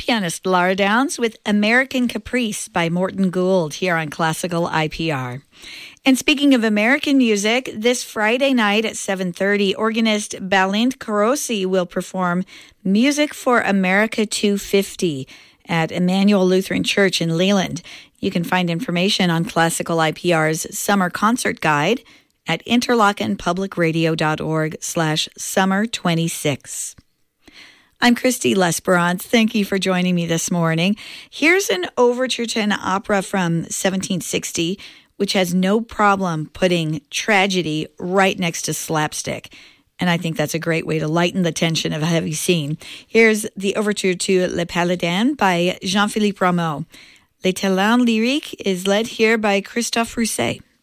pianist Lara Downs with American Caprice by Morton Gould here on Classical IPR. And speaking of American music, this Friday night at 7:30, organist Balint Carosi will perform Music for America 250 at Emmanuel Lutheran Church in Leland. You can find information on Classical IPR's summer concert guide at interlockenpublicradio.org/summer26. I'm Christy L'Esperance. Thank you for joining me this morning. Here's an overture to an opera from 1760, which has no problem putting tragedy right next to slapstick. And I think that's a great way to lighten the tension of a heavy scene. Here's the overture to Le Paladin by Jean-Philippe Rameau. Les Talents Lyriques is led here by Christophe Rousset.